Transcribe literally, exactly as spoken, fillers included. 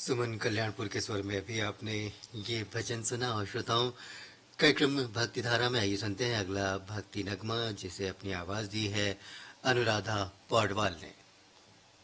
सुमन कल्याणपुर के स्वर में अभी आपने ये भजन सुना। और श्रोताओं, कार्यक्रम भक्ति धारा में आइए सुनते हैं अगला भक्ति नगमा, जिसे अपनी आवाज दी है अनुराधा पौडवाल ने।